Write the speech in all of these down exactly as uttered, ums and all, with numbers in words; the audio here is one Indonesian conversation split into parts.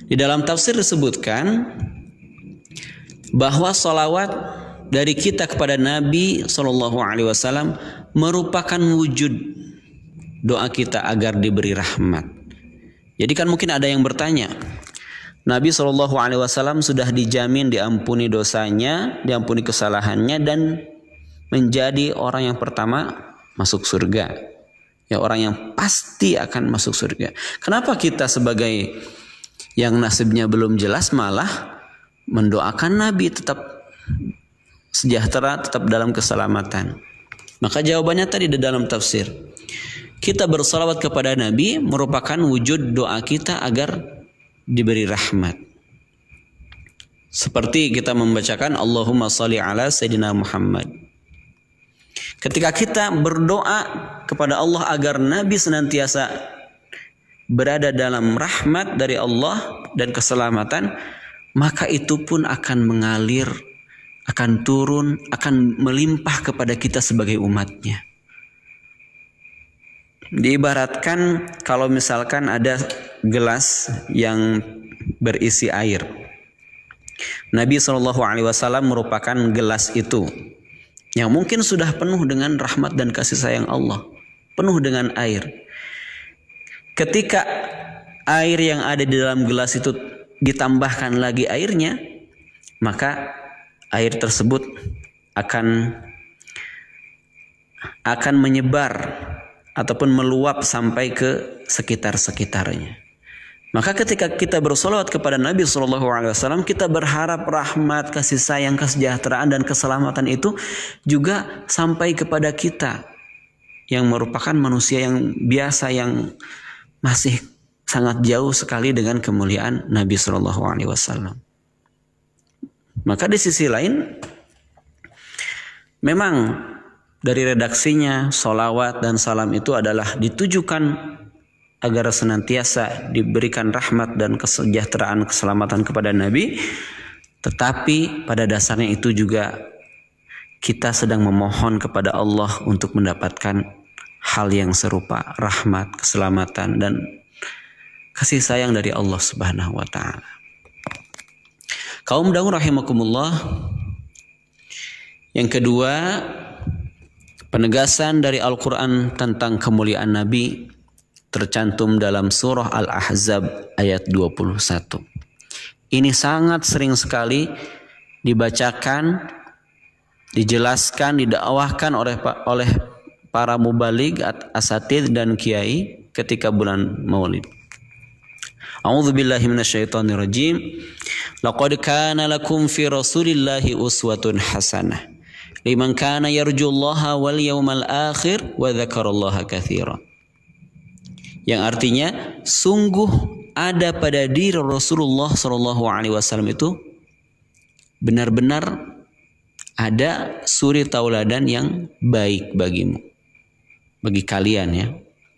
Di dalam tafsir disebutkan bahwa salawat dari kita kepada Nabi Shallallahu Alaihi Wasallam merupakan wujud doa kita agar diberi rahmat. Jadi kan mungkin ada yang bertanya, Nabi Shallallahu Alaihi Wasallam sudah dijamin diampuni dosanya, diampuni kesalahannya, dan menjadi orang yang pertama masuk surga. Ya, orang yang pasti akan masuk surga. Kenapa kita sebagai yang nasibnya belum jelas malah mendoakan Nabi tetap sejahtera, tetap dalam keselamatan? Maka jawabannya tadi di dalam tafsir. Kita bersalawat kepada Nabi merupakan wujud doa kita agar diberi rahmat. Seperti kita membacakan Allahumma shalli ala Sayyidina Muhammad. Ketika kita berdoa kepada Allah agar Nabi senantiasa berada dalam rahmat dari Allah dan keselamatan, maka itu pun akan mengalir, akan turun, akan melimpah kepada kita sebagai umatnya. Diibaratkan kalau misalkan ada gelas yang berisi air. Nabi shallallahu alaihi wasallam merupakan gelas itu yang mungkin sudah penuh dengan rahmat dan kasih sayang Allah, penuh dengan air. Ketika air yang ada di dalam gelas itu ditambahkan lagi airnya, maka air tersebut akan akan menyebar ataupun meluap sampai ke sekitar-sekitarnya. Maka ketika kita bersolawat kepada Nabi shallallahu alaihi wasallam, kita berharap rahmat, kasih sayang, kesejahteraan dan keselamatan itu juga sampai kepada kita yang merupakan manusia yang biasa, yang masih sangat jauh sekali dengan kemuliaan Nabi shallallahu alaihi wasallam. Maka di sisi lain, memang dari redaksinya solawat dan salam itu adalah ditujukan agar senantiasa diberikan rahmat dan kesejahteraan, keselamatan kepada Nabi. Tetapi pada dasarnya itu juga kita sedang memohon kepada Allah untuk mendapatkan hal yang serupa, rahmat, keselamatan dan kasih sayang dari Allah Subhanahu wa taala. Kaum daun rahimakumullah. Yang kedua, penegasan dari Al-Qur'an tentang kemuliaan Nabi tercantum dalam surah Al-Ahzab ayat dua puluh satu. Ini sangat sering sekali dibacakan, dijelaskan, didakwahkan oleh oleh para mubaligh, asatidz dan kiai ketika bulan Maulid. A'udzu billahi minasyaitonir rajim. Laqad kana lakum fi Rasulillahi uswatun hasanah liman kana yarjullaha wal yawmal akhir wa dzakarallaha katsiran. Yang artinya, sungguh ada pada diri Rasulullah shallallahu alaihi wasallam itu benar-benar ada suri tauladan yang baik bagimu, bagi kalian ya,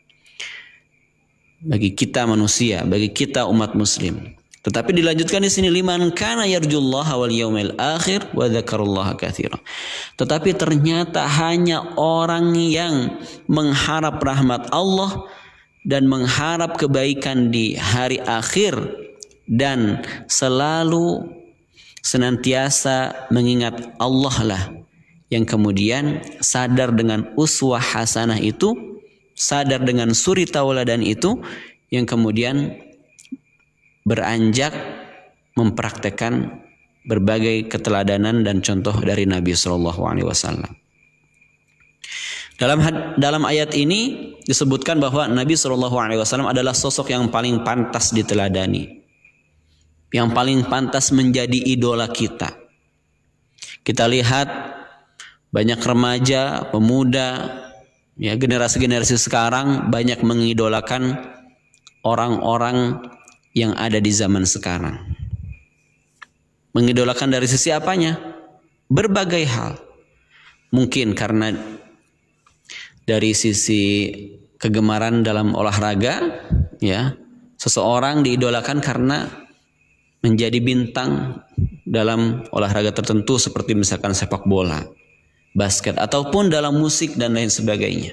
bagi kita manusia, bagi kita umat muslim. Tetapi dilanjutkan di sini, liman kana yarjullaha wal yaumil akhir wa dzakarallaha katsiran. Tetapi ternyata hanya orang yang mengharap rahmat Allah dan mengharap kebaikan di hari akhir dan selalu senantiasa mengingat Allah lah yang kemudian sadar dengan uswah hasanah itu, sadar dengan suri tauladan itu, yang kemudian beranjak mempraktekkan berbagai keteladanan dan contoh dari Nabi shallallahu alaihi wasallam. Dalam dalam ayat ini disebutkan bahwa Nabi shallallahu alaihi wasallam adalah sosok yang paling pantas diteladani, yang paling pantas menjadi idola kita. Kita lihat banyak remaja, pemuda, ya generasi-generasi sekarang banyak mengidolakan orang-orang yang ada di zaman sekarang. Mengidolakan dari sisi apanya? Berbagai hal. Mungkin karena dari sisi kegemaran dalam olahraga, ya, seseorang diidolakan karena menjadi bintang dalam olahraga tertentu seperti misalkan sepak bola, basket, ataupun dalam musik dan lain sebagainya.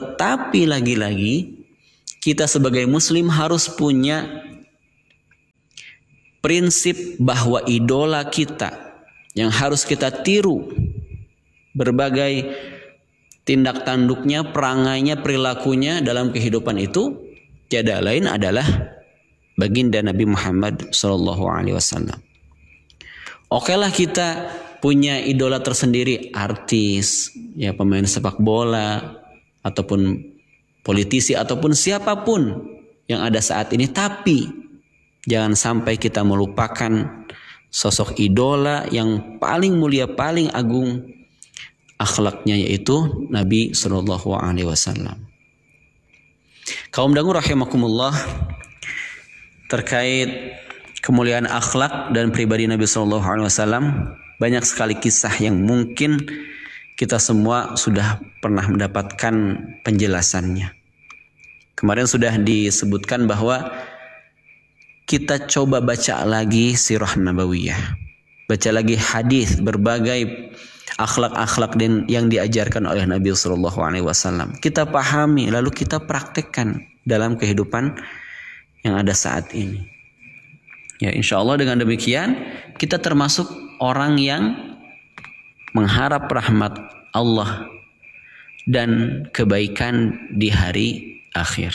Tetapi lagi-lagi kita sebagai muslim harus punya prinsip bahwa idola kita yang harus kita tiru berbagai tindak tanduknya, perangainya, perilakunya dalam kehidupan itu tiada lain adalah baginda Nabi Muhammad sallallahu alaihi wasallam. Oke lah kita punya idola tersendiri, artis, ya pemain sepak bola, ataupun politisi, ataupun siapapun yang ada saat ini. Tapi jangan sampai kita melupakan sosok idola yang paling mulia, paling agung akhlaknya, yaitu Nabi sallallahu alaihi wasallam. Kaum dangu rahimakumullah, terkait kemuliaan akhlak dan pribadi Nabi sallallahu alaihi wasallam, banyak sekali kisah yang mungkin kita semua sudah pernah mendapatkan penjelasannya. Kemarin sudah disebutkan bahwa kita coba baca lagi sirah nabawiyah, baca lagi hadis, berbagai akhlak-akhlak yang diajarkan oleh Nabi sallallahu alaihi wasallam. Kita pahami, lalu kita praktekkan dalam kehidupan yang ada saat ini. Ya, insya Allah dengan demikian kita termasuk orang yang mengharap rahmat Allah dan kebaikan di hari akhir.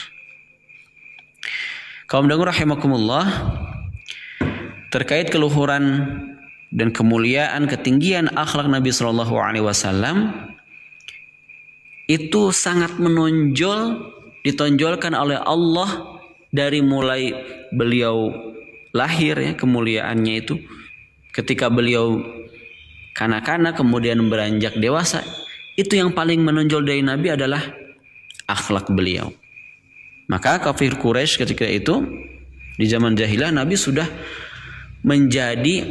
Kaum dangu rahimakumullah, terkait keluhuran dan kemuliaan, ketinggian akhlak Nabi sallallahu alaihi wasallam itu sangat menonjol, ditonjolkan oleh Allah dari mulai beliau lahir, ya, kemuliaannya itu ketika beliau kanak-kanak kemudian beranjak dewasa. Itu yang paling menonjol dari Nabi adalah akhlak beliau. Maka kafir Quraisy ketika itu di zaman jahiliyah, Nabi sudah menjadi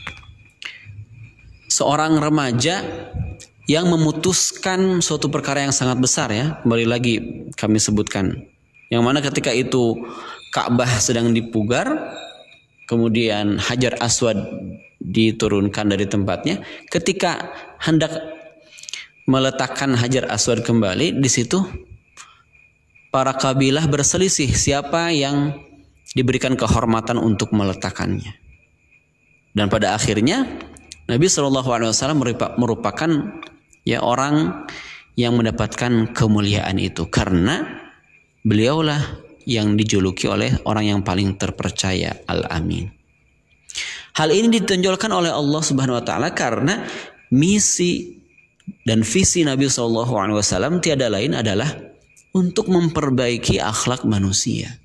seorang remaja yang memutuskan suatu perkara yang sangat besar, ya. Kembali lagi kami sebutkan, yang mana ketika itu Ka'bah sedang dipugar, kemudian Hajar Aswad diturunkan dari tempatnya. Ketika hendak meletakkan Hajar Aswad kembali, di situ para kabilah berselisih siapa yang diberikan kehormatan untuk meletakkannya. Dan pada akhirnya Nabi shallallahu alaihi wasallam merupakan ya orang yang mendapatkan kemuliaan itu, karena beliaulah yang dijuluki oleh orang yang paling terpercaya, Al-Amin. Hal ini ditonjolkan oleh Allah Subhanahu wa taala karena misi dan visi Nabi shallallahu alaihi wasallam tiada lain adalah untuk memperbaiki akhlak manusia,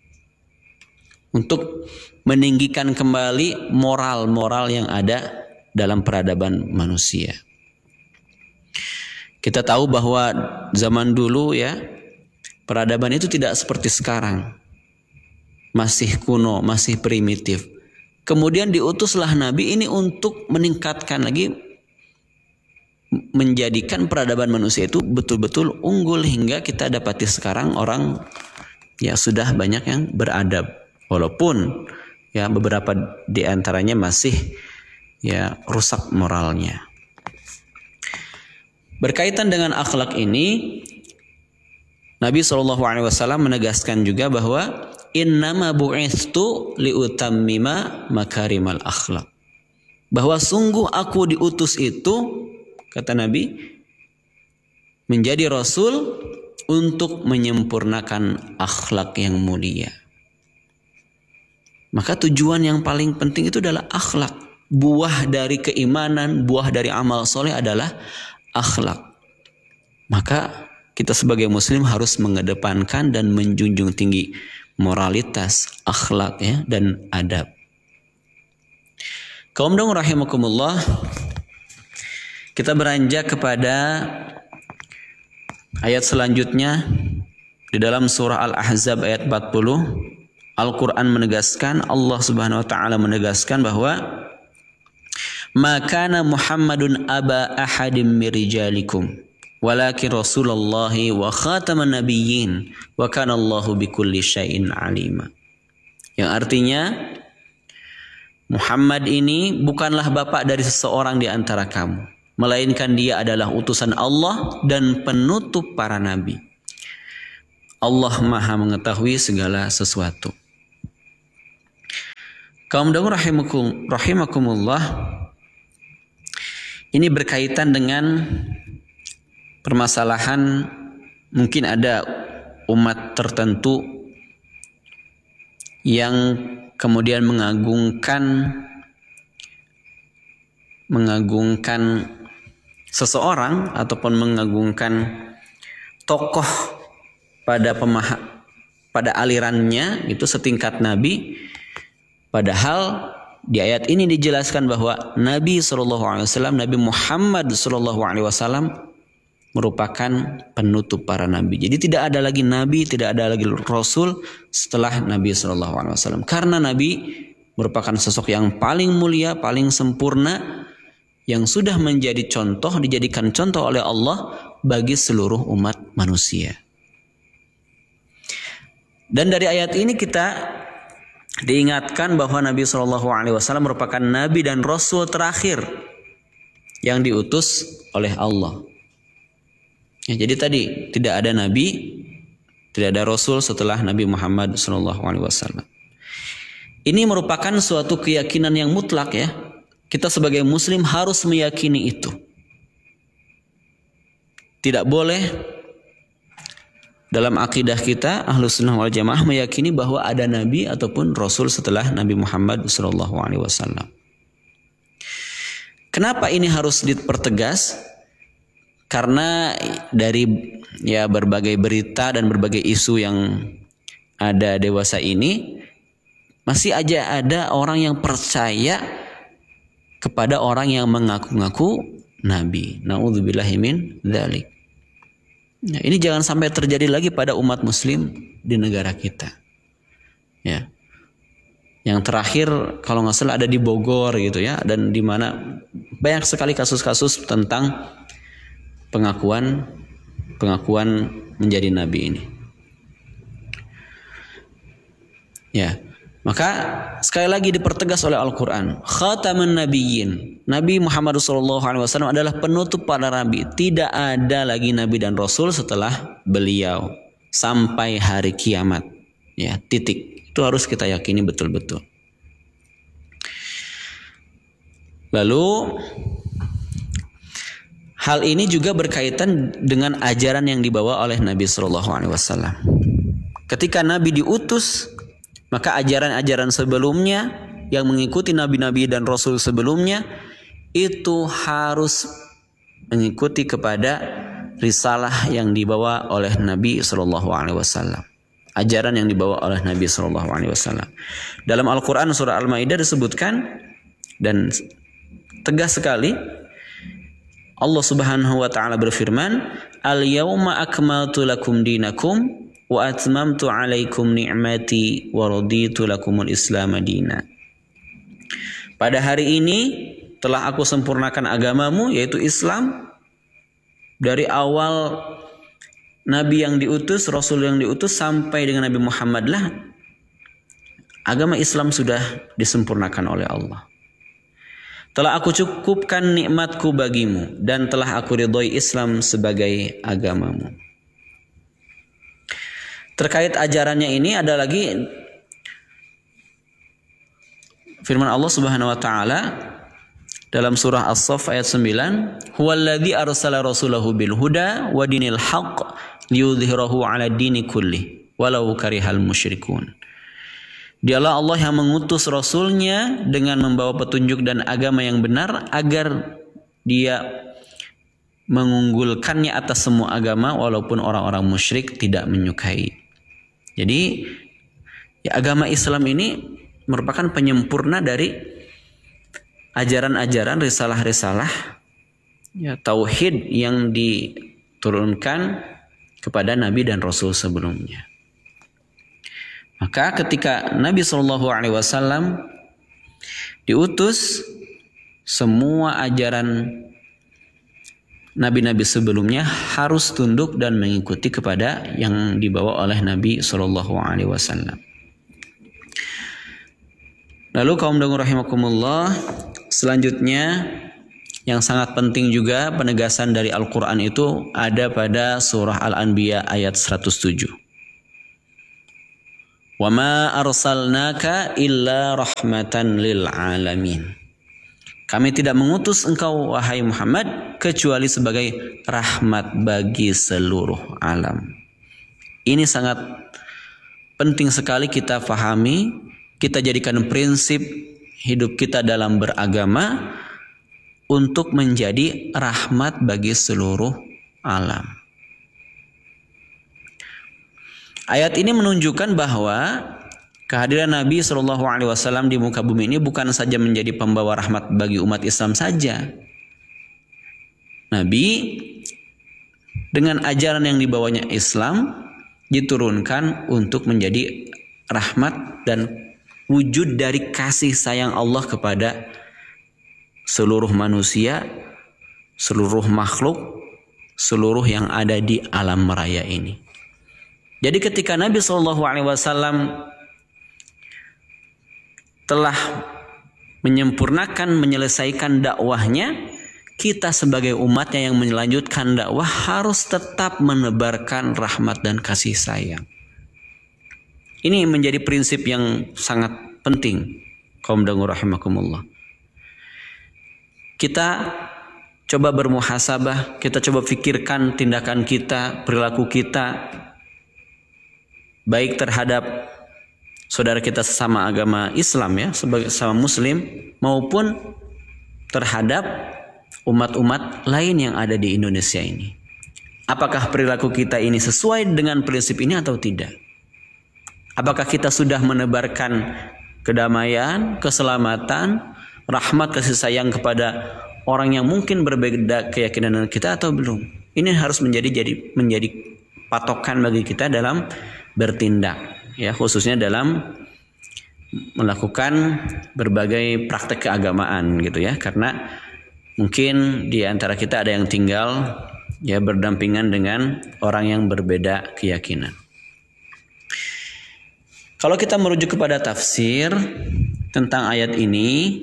untuk meninggikan kembali moral-moral yang ada dalam peradaban manusia. Kita tahu bahwa zaman dulu, ya, peradaban itu tidak seperti sekarang, masih kuno, masih primitif. Kemudian diutuslah Nabi ini untuk meningkatkan lagi, menjadikan peradaban manusia itu betul-betul unggul, hingga kita dapati sekarang orang ya sudah banyak yang beradab, walaupun ya beberapa di antaranya masih ya rusak moralnya. Berkaitan dengan akhlak ini, Nabi shallallahu alaihi wasallam menegaskan juga bahwa innama bu'itstu liutammima makarimal akhlak, bahwa sungguh aku diutus itu, kata Nabi, menjadi Rasul untuk menyempurnakan akhlak yang mulia. Maka tujuan yang paling penting itu adalah akhlak. Buah dari keimanan, buah dari amal soleh adalah akhlak. Maka kita sebagai muslim harus mengedepankan dan menjunjung tinggi moralitas, akhlak, ya, dan adab. Kaum dong rahimakumullah, kita beranjak kepada ayat selanjutnya di dalam surah Al-Ahzab ayat empat puluh. Al-Quran menegaskan, Allah Subhanahu wa taala menegaskan bahwa ma kana Muhammadun aba ahadim min rijalikum walakin Rasulullahi wa khataman nabiyyin wa kana Allahu bikulli syai'in alima. Yang artinya, Muhammad ini bukanlah bapak dari seseorang di antara kamu, melainkan dia adalah utusan Allah dan penutup para nabi. Allah Maha mengetahui segala sesuatu. Kaum dangu rahimakum, rahimakumullah, ini berkaitan dengan permasalahan mungkin ada umat tertentu yang kemudian mengagungkan mengagungkan seseorang ataupun mengagungkan tokoh pada pemaham pada alirannya itu setingkat nabi. Padahal di ayat ini dijelaskan bahwa Nabi shallallahu alaihi wasallam, Nabi Muhammad shallallahu alaihi wasallam merupakan penutup para nabi. Jadi tidak ada lagi nabi, tidak ada lagi rasul setelah Nabi shallallahu alaihi wasallam. Karena Nabi merupakan sosok yang paling mulia, paling sempurna, yang sudah menjadi contoh, dijadikan contoh oleh Allah bagi seluruh umat manusia. Dan dari ayat ini kita diingatkan bahwa Nabi shallallahu alaihi wasallam merupakan nabi dan rasul terakhir yang diutus oleh Allah. Ya, jadi tadi tidak ada nabi, tidak ada rasul setelah Nabi Muhammad shallallahu alaihi wasallam. Ini merupakan suatu keyakinan yang mutlak ya. Kita sebagai muslim harus meyakini itu. Tidak boleh dalam akidah kita Ahlus Sunnah wal Jamaah meyakini bahwa ada nabi ataupun rasul setelah Nabi Muhammad shallallahu alaihi wasallam. Kenapa ini harus dipertegas? Karena dari ya berbagai berita dan berbagai isu yang ada dewasa ini masih aja ada orang yang percaya kepada orang yang mengaku-ngaku nabi. Na'udzubillahi min dzalik. Nah, ini jangan sampai terjadi lagi pada umat muslim di negara kita. Ya. Yang terakhir kalau nggak salah ada di Bogor gitu ya, dan di mana banyak sekali kasus-kasus tentang pengakuan pengakuan menjadi nabi ini. Ya. Maka sekali lagi dipertegas oleh Al-Quran, khataman nabiyyin, Nabi Muhammad shallallahu alaihi wasallam adalah penutup para nabi. Tidak ada lagi nabi dan rasul setelah beliau sampai hari kiamat. Ya, titik. Itu harus kita yakini betul-betul. Lalu hal ini juga berkaitan dengan ajaran yang dibawa oleh Nabi shallallahu alaihi wasallam. Ketika Nabi diutus, maka ajaran-ajaran sebelumnya yang mengikuti nabi-nabi dan rasul sebelumnya itu harus mengikuti kepada risalah yang dibawa oleh Nabi shallallahu alaihi wasallam. Ajaran yang dibawa oleh Nabi shallallahu alaihi wasallam. Dalam Al-Quran surah Al-Maidah disebutkan dan tegas sekali Allah Subhanahu wa taala berfirman, "Al-yauma akmaltu lakum dinakum wa atmamtu alaikum ni'mati wa raditu lakumul Islam madina." Pada hari ini telah aku sempurnakan agamamu, yaitu Islam. Dari awal Nabi yang diutus, Rasul yang diutus sampai dengan Nabi Muhammad lah, agama Islam sudah disempurnakan oleh Allah. Telah aku cukupkan nikmatku bagimu dan telah aku ridhoi Islam sebagai agamamu. Terkait ajarannya ini ada lagi firman Allah Subhanahu wa taala dalam surah As-Saff ayat sembilan, "Huwallazi arsala rasulahu bil huda wa dinil haqq liyudhhirahu 'ala dini kulli walau karihal musyrikun." Dialah Allah yang mengutus rasulnya dengan membawa petunjuk dan agama yang benar agar dia mengunggulkannya atas semua agama walaupun orang-orang musyrik tidak menyukai. Jadi ya, agama Islam ini merupakan penyempurna dari ajaran-ajaran risalah-risalah ya, tauhid yang diturunkan kepada Nabi dan Rasul sebelumnya. Maka ketika Nabi shallallahu alaihi wasallam diutus, semua ajaran nabi-nabi sebelumnya harus tunduk dan mengikuti kepada yang dibawa oleh Nabi shallallahu alaihi wasallam. Lalu kaum dangu rahimakumullah, selanjutnya yang sangat penting juga penegasan dari Al-Quran itu ada pada surah Al-Anbiya ayat seratus tujuh. Wa ma arsalnaka illa rahmatan lil alamin. Kami tidak mengutus engkau wahai Muhammad kecuali sebagai rahmat bagi seluruh alam. Ini sangat penting sekali kita fahami, kita jadikan prinsip hidup kita dalam beragama untuk menjadi rahmat bagi seluruh alam. Ayat ini menunjukkan bahwa kehadiran Nabi shallallahu alaihi wasallam di muka bumi ini bukan saja menjadi pembawa rahmat bagi umat Islam saja. Nabi dengan ajaran yang dibawanya Islam diturunkan untuk menjadi rahmat dan wujud dari kasih sayang Allah kepada seluruh manusia, seluruh makhluk, seluruh yang ada di alam raya ini. Jadi ketika Nabi shallallahu alaihi wasallam telah menyempurnakan, menyelesaikan dakwahnya, kita sebagai umatnya yang melanjutkan dakwah harus tetap menebarkan rahmat dan kasih sayang. Ini menjadi prinsip yang sangat penting, kaum dangu rahimakumullah. Kita coba bermuhasabah, kita coba pikirkan tindakan kita, perilaku kita, baik terhadap saudara kita sesama agama Islam ya, sebagai sesama muslim, maupun terhadap umat-umat lain yang ada di Indonesia ini. Apakah perilaku kita ini sesuai dengan prinsip ini atau tidak? Apakah kita sudah menebarkan kedamaian, keselamatan, rahmat, kasih sayang kepada orang yang mungkin berbeda keyakinan dengan kita atau belum? Ini harus menjadi jadi menjadi patokan bagi kita dalam bertindak, ya, khususnya dalam melakukan berbagai praktek keagamaan gitu ya, karena mungkin di antara kita ada yang tinggal ya berdampingan dengan orang yang berbeda keyakinan. Kalau kita merujuk kepada tafsir tentang ayat ini,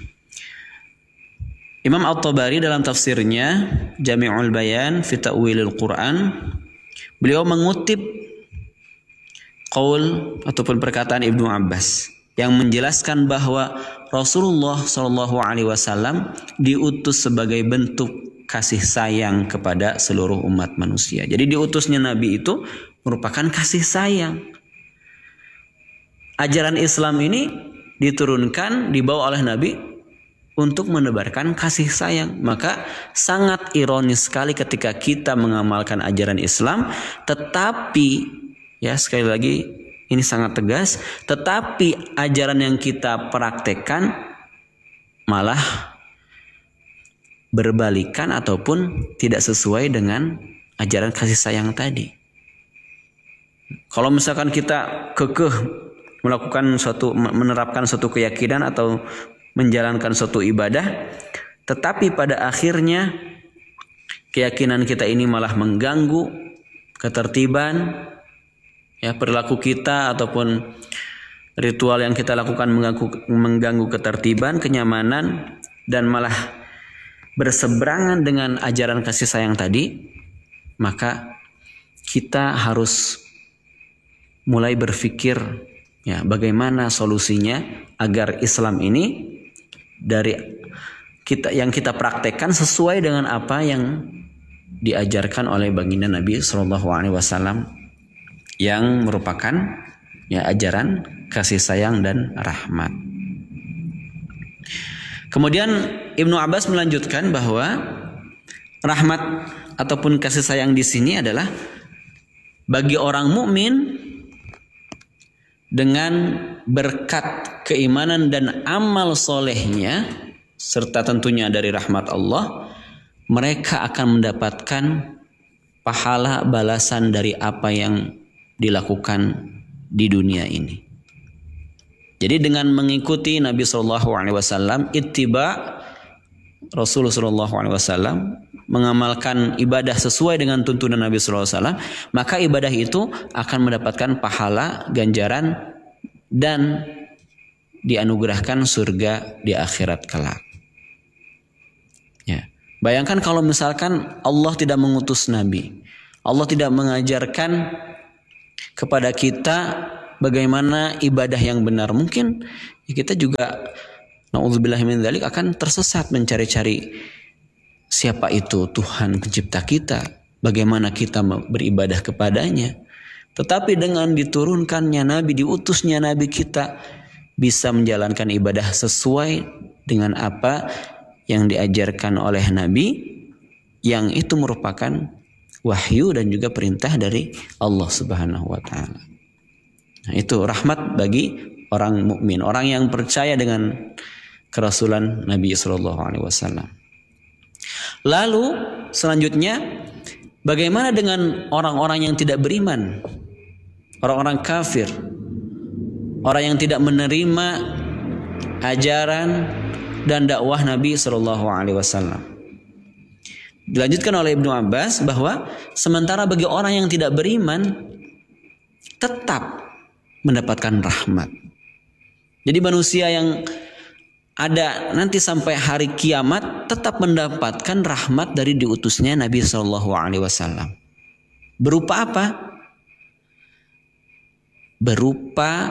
Imam At-Tabari dalam tafsirnya Jami'ul Bayan fi Ta'wilil Quran, beliau mengutip qaul ataupun perkataan Ibnu Abbas yang menjelaskan bahwa Rasulullah shallallahu alaihi wasallam diutus sebagai bentuk kasih sayang kepada seluruh umat manusia. Jadi diutusnya Nabi itu merupakan kasih sayang. Ajaran Islam ini diturunkan, dibawa oleh Nabi untuk menebarkan kasih sayang. Maka sangat ironis sekali ketika kita mengamalkan ajaran Islam, tetapi ya sekali lagi ini sangat tegas, tetapi ajaran yang kita praktekkan malah berbalikan ataupun tidak sesuai dengan ajaran kasih sayang tadi. Kalau misalkan kita kekeh melakukan suatu, menerapkan suatu keyakinan atau menjalankan suatu ibadah, tetapi pada akhirnya keyakinan kita ini malah mengganggu ketertiban, ya, perilaku kita ataupun ritual yang kita lakukan mengganggu, mengganggu ketertiban, kenyamanan, dan malah berseberangan dengan ajaran kasih sayang tadi, maka kita harus mulai berpikir ya bagaimana solusinya agar Islam ini dari kita yang kita praktekkan sesuai dengan apa yang diajarkan oleh baginda Nabi shallallahu alaihi wasallam yang merupakan ya ajaran kasih sayang dan rahmat. Kemudian Ibnu Abbas melanjutkan bahwa rahmat ataupun kasih sayang di sini adalah bagi orang mukmin dengan berkat keimanan dan amal solehnya serta tentunya dari rahmat Allah, mereka akan mendapatkan pahala balasan dari apa yang dilakukan di dunia ini. Jadi dengan mengikuti Nabi Shallallahu Alaihi Wasallam, ittiba Rasulullah Shallallahu Alaihi Wasallam, mengamalkan ibadah sesuai dengan tuntunan Nabi Shallallahu Alaihi Wasallam, maka ibadah itu akan mendapatkan pahala, ganjaran, dan dianugerahkan surga di akhirat kelak. Ya. Bayangkan kalau misalkan Allah tidak mengutus Nabi, Allah tidak mengajarkan kepada kita bagaimana ibadah yang benar. Mungkin ya kita juga na'udzubillah min dzalik akan tersesat mencari-cari siapa itu Tuhan pencipta kita, bagaimana kita beribadah kepadanya. Tetapi dengan diturunkannya Nabi, diutusnya Nabi, kita bisa menjalankan ibadah sesuai dengan apa yang diajarkan oleh Nabi, yang itu merupakan wahyu dan juga perintah dari Allah Subhanahu wa taala. Nah, itu rahmat bagi orang mukmin, orang yang percaya dengan kerasulan Nabi sallallahu alaihi wasallam. Lalu selanjutnya, bagaimana dengan orang-orang yang tidak beriman? Orang-orang kafir, orang yang tidak menerima ajaran dan dakwah Nabi sallallahu alaihi wasallam. Dilanjutkan oleh Ibnu Abbas bahwa sementara bagi orang yang tidak beriman tetap mendapatkan rahmat. Jadi manusia yang ada nanti sampai hari kiamat tetap mendapatkan rahmat dari diutusnya Nabi sallallahu alaihi wasallam. Berupa apa? Berupa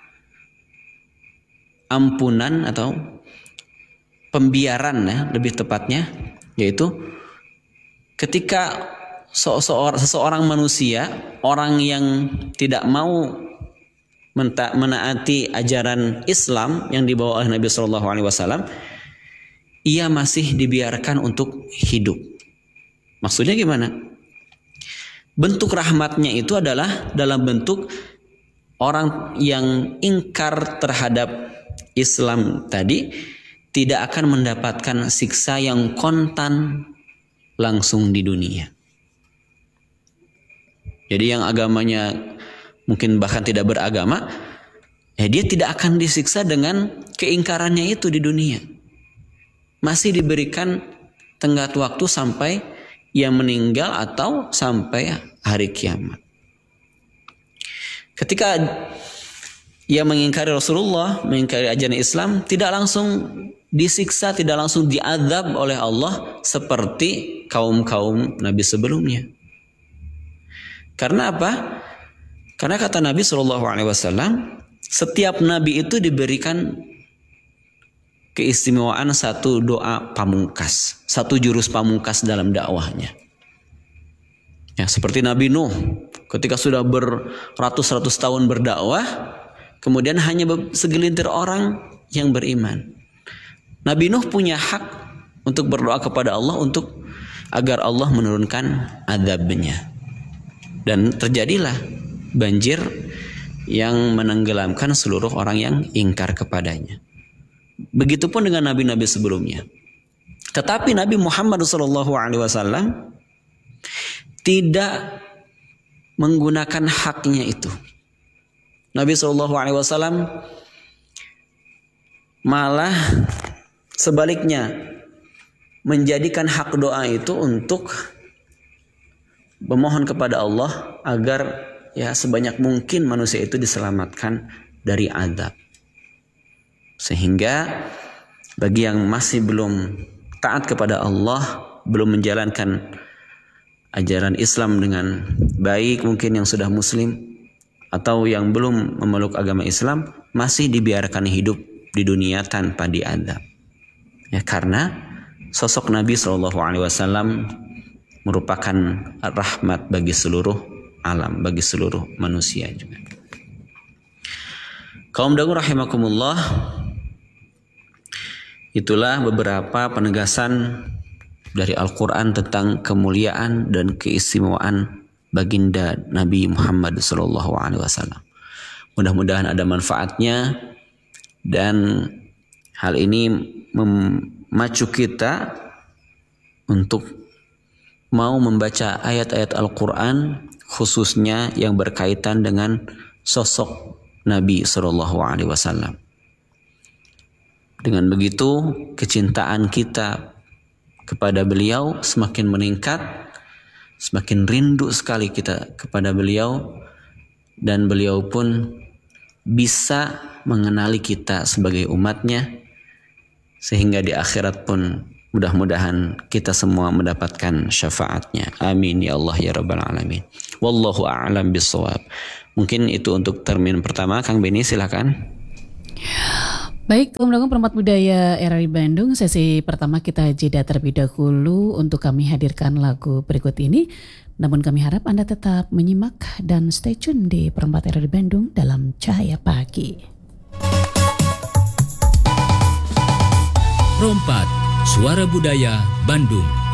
ampunan atau pembiaran, ya, lebih tepatnya, yaitu ketika seseorang, seseorang manusia, orang yang tidak mau menaati ajaran Islam yang dibawa oleh Nabi Shallallahu Alaihi Wasallam, ia masih dibiarkan untuk hidup. Maksudnya gimana? Bentuk rahmatnya itu adalah dalam bentuk orang yang ingkar terhadap Islam tadi tidak akan mendapatkan siksa yang kontan langsung di dunia. Jadi yang agamanya mungkin bahkan tidak beragama, ya dia tidak akan disiksa dengan keingkarannya itu di dunia. Masih diberikan tenggat waktu sampai ia meninggal atau sampai hari kiamat. Ketika ia mengingkari Rasulullah, mengingkari ajaran Islam, tidak langsung disiksa, tidak langsung diazab oleh Allah seperti kaum-kaum Nabi sebelumnya. Karena apa? Karena kata Nabi Shallallahu Alaihi Wasallam, setiap Nabi itu diberikan keistimewaan satu doa pamungkas, satu jurus pamungkas dalam dakwahnya. Ya, seperti Nabi Nuh, ketika sudah beratus-ratus tahun berdakwah, kemudian hanya segelintir orang yang beriman. Nabi Nuh punya hak untuk berdoa kepada Allah untuk agar Allah menurunkan azabnya. Dan terjadilah banjir yang menenggelamkan seluruh orang yang ingkar kepadanya. Begitupun dengan nabi-nabi sebelumnya. Tetapi Nabi Muhammad shallallahu alaihi wasallam tidak menggunakan haknya itu. Nabi shallallahu alaihi wasallam malah sebaliknya menjadikan hak doa itu untuk memohon kepada Allah agar ya sebanyak mungkin manusia itu diselamatkan dari azab. Sehingga bagi yang masih belum taat kepada Allah, belum menjalankan ajaran Islam dengan baik, mungkin yang sudah muslim atau yang belum memeluk agama Islam, masih dibiarkan hidup di dunia tanpa diazab. Ya, karena sosok Nabi shallallahu alaihi wasallam merupakan rahmat bagi seluruh alam, bagi seluruh manusia juga. Kaum dangu rahimakumullah, itulah beberapa penegasan dari Al-Quran tentang kemuliaan dan keistimewaan baginda Nabi Muhammad shallallahu alaihi wasallam. Mudah-mudahan ada manfaatnya dan hal ini memacu kita untuk mau membaca ayat-ayat Al-Quran khususnya yang berkaitan dengan sosok Nabi shallallahu alaihi wasallam. Dengan begitu kecintaan kita kepada beliau semakin meningkat, semakin rindu sekali kita kepada beliau, dan beliau pun bisa mengenali kita sebagai umatnya, sehingga di akhirat pun Mudah-mudahan kita semua mendapatkan syafaatnya. Amin ya Allah ya Rabbal Alamin. Wallahu a'lam bissawab. Mungkin itu untuk termin pertama. Kang Beni silakan. Baik, undang-undang Perempat Budaya R R I Bandung, sesi pertama kita jeda terlebih dahulu untuk kami hadirkan lagu berikut ini. Namun kami harap Anda tetap menyimak dan stay tune di Perempat R R I Bandung dalam Cahaya Pagi. Perempat, Suara Budaya Bandung.